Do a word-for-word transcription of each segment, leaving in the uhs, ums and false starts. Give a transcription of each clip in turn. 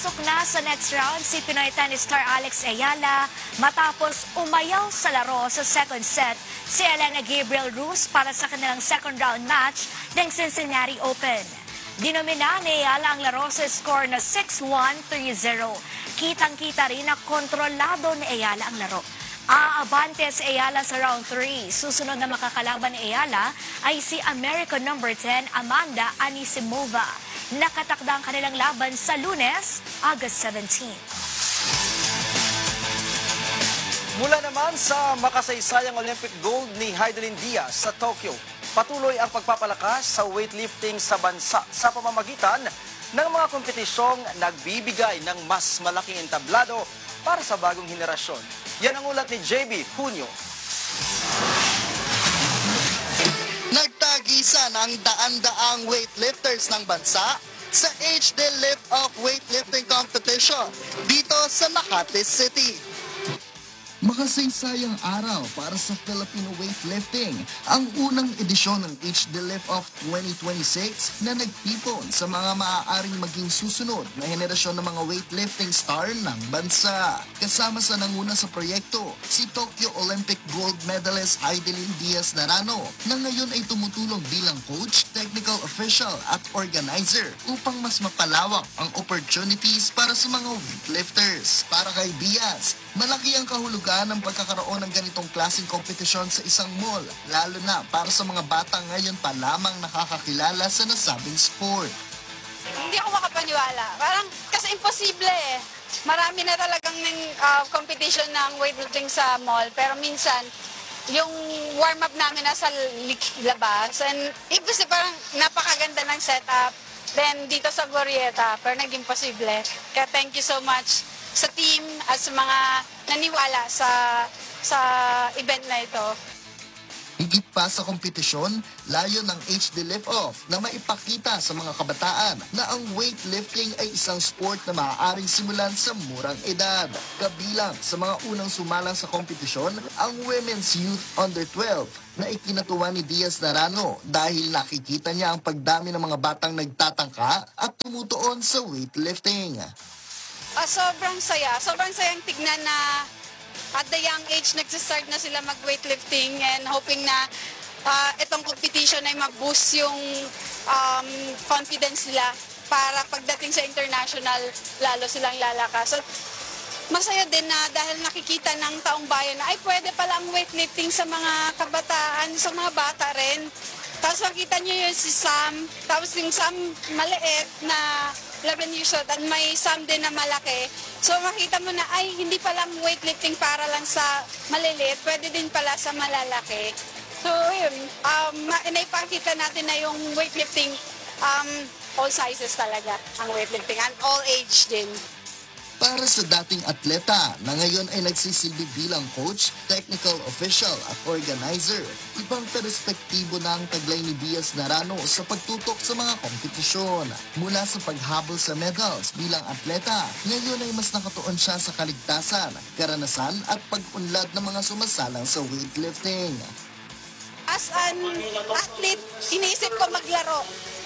Pumasok na sa next round si Pinoy tennis star Alex Ayala matapos umayaw sa laro sa second set si Elena Gabriel Rus para sa kanilang second round match ng Cincinnati Open. Dinomina ni Ayala ang laro sa score na six one, three zero. Kitang-kita rin na kontrolado ni Ayala ang laro. Aabante si Ayala sa round three. Susunod na makakalaban ni Ayala ay si American number ten Amanda Anisimova. Nakatakda ang kanilang laban sa Lunes, August seventeenth. Mula naman sa makasaysayang Olympic gold ni Heidelin Diaz sa Tokyo, patuloy ang pagpapalakas sa weightlifting sa bansa sa pamamagitan ng mga kompetisyong nagbibigay ng mas malaking entablado para sa bagong henerasyon. Yan ang ulat ni J B Junio. Nagtagisa ng daan-daang weightlifters ng bansa sa H D Lift-Off Weightlifting Competition dito sa Makati City. Makasaysayang araw para sa Filipino weightlifting, ang unang edisyon ng H D Lift-Off twenty twenty-six na nagtipon sa mga maaaring maging susunod na henerasyon ng mga weightlifting star ng bansa. Kasama sa nanguna sa proyekto, si Tokyo Olympic gold medalist Heidelin Diaz Narano na ngayon ay tumutulong bilang coach, technical official at organizer upang mas mapalawak ang opportunities para sa mga weighlifters. Para kay Diaz, malaki ang kahulugan ng pagkakaroon ng ganitong klaseng kompetisyon sa isang mall, lalo na para sa mga batang ngayon pa lamang nakakakilala sa nasabing sport. Hindi ako makapaniwala. Parang kasi imposible eh. Marami na talagang uh, competition ng weightlifting sa mall, pero minsan yung warm-up namin nasa labas, and ibig parang napakaganda ng setup. Then dito sa Glorieta, pero naging posible. Kaya thank you so much sa team at sa mga naniwala sa sa event na ito. Higit pa sa kompetisyon, layo ng H D Lift-Off na maipakita sa mga kabataan na ang weightlifting ay isang sport na maaaring simulan sa murang edad. Kabilang sa mga unang sumalang sa kompetisyon, ang Women's Youth Under twelve na ikinatuwa ni Diaz Narano dahil nakikita niya ang pagdami ng mga batang nagtatangka at tumutuon sa weightlifting. Uh, sobrang saya. Sobrang sayang tignan na at the young age nagsistart na sila mag-weightlifting, and hoping na uh, itong competition ay mag-boost yung um, confidence nila para pagdating sa international lalo silang lalakas. So, masaya din na dahil nakikita ng taong bayan na ay pwede pala ang weightlifting sa mga kabataan, sa mga bata rin. Tapos makita niyo yung si Sam, tapos yung Sam maliit na eleven years old at may Sam din na malaki. So makita mo na ay hindi pala weightlifting para lang sa maliliit, pwede din pala sa malalaki. So yun, um, naipakita natin na yung weightlifting, um, all sizes talaga ang weightlifting and all age din. Para sa dating atleta na ngayon ay nagsisilbi bilang coach, technical official at organizer, ibang perspektibo na ang taglay ni Diaz Narano sa pagtutok sa mga kompetisyon. Mula sa paghabol sa medals bilang atleta, ngayon ay mas nakatuon siya sa kaligtasan, karanasan at pag-unlad ng mga sumasalang sa weightlifting. As an athlete, iniisip ko maglaro.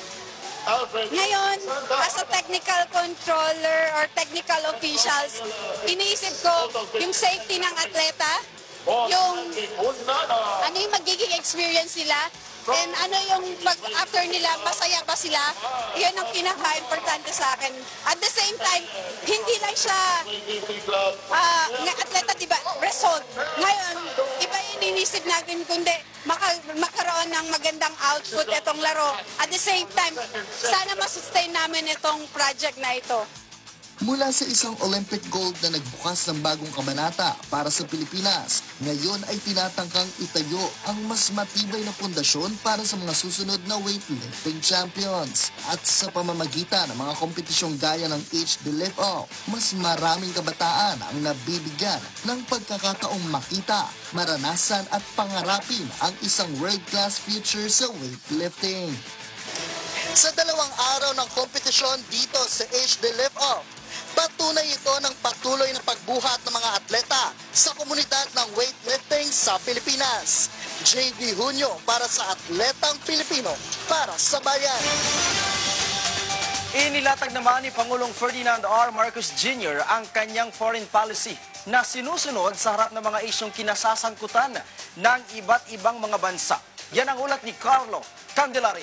Ngayon, as a technical controller or technical officials, iniisip ko yung safety ng atleta, yung ano yung magiging experience nila, and ano yung pag after nila, masaya ba sila, yun ang pinaka-importante sa akin. At the same time, hindi lang siya uh, atleta, diba, result. Ngayon, iba yung inisip natin, kundi maka, makaroon ng magandang output itong laro. At the same time, sana masustain namin itong project na ito. Mula sa isang Olympic gold na nagbukas ng bagong kabanata para sa Pilipinas, ngayon ay tinatangkang itayo ang mas matibay na pundasyon para sa mga susunod na weightlifting champions. At sa pamamagitan ng mga kompetisyong gaya ng H D Lift-Off, mas maraming kabataan ang nabibigyan ng pagkakataong makita, maranasan at pangarapin ang isang world-class future sa weightlifting. Sa dalawang araw ng kompetisyon dito sa H D Lift-Off, patunay ito ng patuloy na pagbuhat ng mga atleta sa komunidad ng weightlifting sa Pilipinas. J B Junio para sa Atletang Pilipino, para sa Bayan. Inilatag naman ni Pangulong Ferdinand R. Marcos Junior ang kanyang foreign policy na sinusunod sa harap ng mga isyong kinasasangkutan ng iba't ibang mga bansa. Yan ang ulat ni Carlo Candelaria.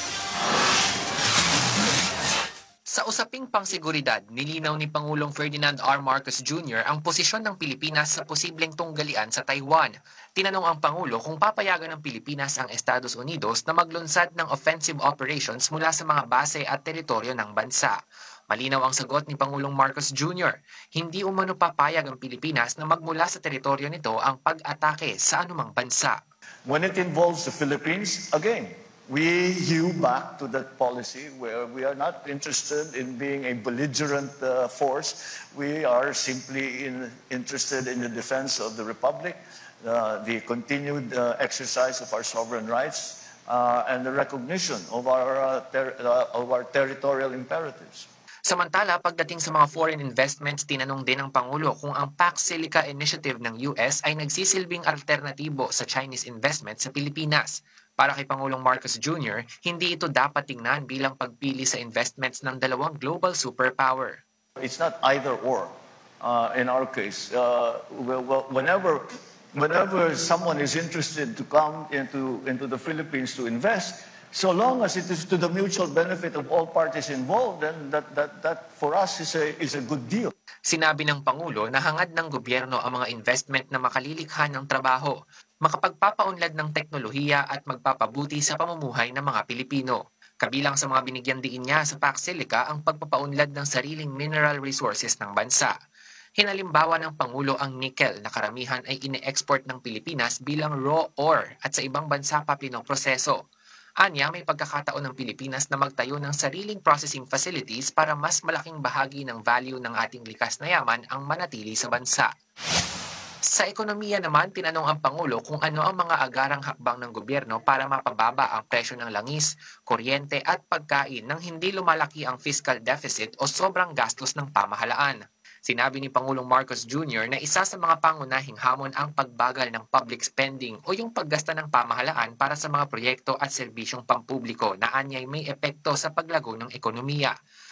Sa usaping pangseguridad, nilinaw ni Pangulong Ferdinand R. Marcos Junior ang posisyon ng Pilipinas sa posibleng tunggalian sa Taiwan. Tinanong ang Pangulo kung papayagan ng Pilipinas ang Estados Unidos na maglunsad ng offensive operations mula sa mga base at teritoryo ng bansa. Malinaw ang sagot ni Pangulong Marcos Junior Hindi umano papayag ang Pilipinas na magmula sa teritoryo nito ang pag-atake sa anumang bansa. When it involves the Philippines, again, we hew back to that policy where we are not interested in being a belligerent uh, force. We are simply in, interested in the defense of the Republic, uh, the continued uh, exercise of our sovereign rights, uh, and the recognition of our, uh, ter- uh, of our territorial imperatives. Samantala, pagdating sa mga foreign investments, tinanong din ng Pangulo kung ang Pax Silica Initiative ng U S ay nagsisilbing alternatibo sa Chinese investment sa Pilipinas. Para kay Pangulong Marcos Junior, hindi ito dapat tingnan bilang pagpili sa investments ng dalawang global superpower. It's not either or. Uh, in our case, uh, well, well, whenever, whenever someone is interested to come into, into the Philippines to invest, so long as it is to the mutual benefit of all parties involved, then that, that, that for us is a, is a good deal. Sinabi ng Pangulo na hangad ng gobyerno ang mga investment na makalilikha ng trabaho, makapagpapaunlad ng teknolohiya at magpapabuti sa pamumuhay ng mga Pilipino. Kabilang sa mga binigyan diin niya sa Pax Silica ang pagpapaunlad ng sariling mineral resources ng bansa. Hinalimbawa ng Pangulo ang nickel na karamihan ay ine-export ng Pilipinas bilang raw ore at sa ibang bansa pa pinoproseso. Anya, may pagkakataon ng Pilipinas na magtayo ng sariling processing facilities para mas malaking bahagi ng value ng ating likas na yaman ang manatili sa bansa. Sa ekonomiya naman, tinanong ang Pangulo kung ano ang mga agarang hakbang ng gobyerno para mapababa ang presyo ng langis, kuryente at pagkain nang hindi lumalaki ang fiscal deficit o sobrang gastos ng pamahalaan. Sinabi ni Pangulong Marcos Junior na isa sa mga pangunahing hamon ang pagbagal ng public spending o yung paggasta ng pamahalaan para sa mga proyekto at serbisyong pampubliko na anyay may epekto sa paglago ng ekonomiya.